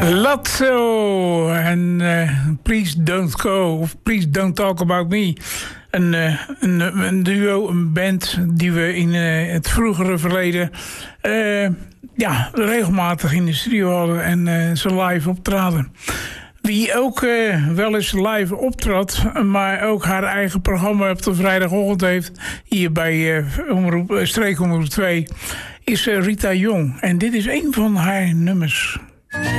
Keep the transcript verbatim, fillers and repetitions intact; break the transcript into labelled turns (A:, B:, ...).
A: Lotso en uh, Please Don't Go of Please Don't Talk About Me. Een, uh, een, een duo, een band die we in uh, het vroegere verleden uh, ja, regelmatig in de studio hadden en uh, ze live optraden. Wie ook uh, wel eens live optrad, maar ook haar eigen programma op de vrijdagochtend heeft, hier bij uh, omroep, uh, Streekomroep twee, is uh, Rita Jong. En dit is een van haar nummers.